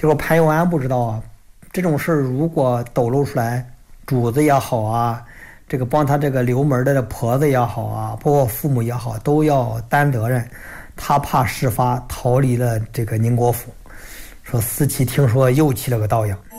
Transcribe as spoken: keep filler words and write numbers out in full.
结果潘永安不知道啊，这种事儿如果抖露出来，主子也好啊，这个帮他这个留门的婆子也好啊，包括父母也好，都要担责任。他怕事发，逃离了这个宁国府。说思齐听说又起了个道阳。